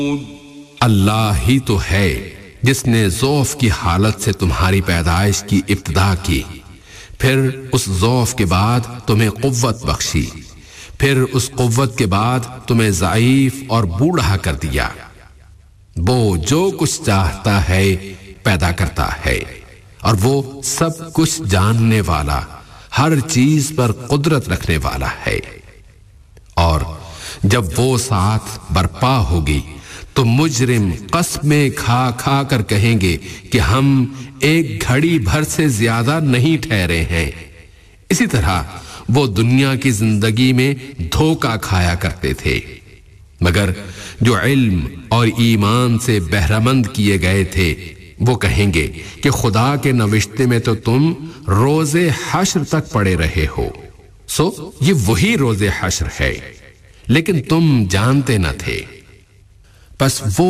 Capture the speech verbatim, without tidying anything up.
اللہ ہی تو ہے جس نے ضعف کی حالت سے تمہاری پیدائش کی ابتدا کی، پھر اس ضعف کے بعد تمہیں قوت بخشی، پھر اس قوت کے بعد تمہیں ضعیف اور بوڑھا کر دیا۔ وہ جو کچھ چاہتا ہے پیدا کرتا ہے، اور وہ سب کچھ جاننے والا، ہر چیز پر قدرت رکھنے والا ہے۔ اور جب وہ ساتھ برپا ہوگی تو مجرم قسمیں کھا کھا کر کہیں گے کہ ہم ایک گھڑی بھر سے زیادہ نہیں ٹھہرے ہیں۔ اسی طرح وہ دنیا کی زندگی میں دھوکہ کھایا کرتے تھے، مگر جو علم اور ایمان سے بہرمند کیے گئے تھے وہ کہیں گے کہ خدا کے نوشتے میں تو تم روز حشر تک پڑے رہے ہو، سو یہ وہی روز حشر ہے، لیکن تم جانتے نہ تھے۔ پس وہ